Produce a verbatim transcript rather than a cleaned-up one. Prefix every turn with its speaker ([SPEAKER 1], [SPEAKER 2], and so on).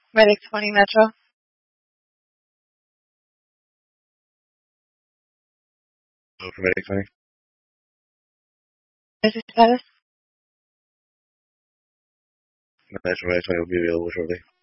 [SPEAKER 1] Medic twenty Metro.
[SPEAKER 2] Oh, for Medic twenty.
[SPEAKER 1] Is it status?
[SPEAKER 2] Metro Medic twenty will be available shortly.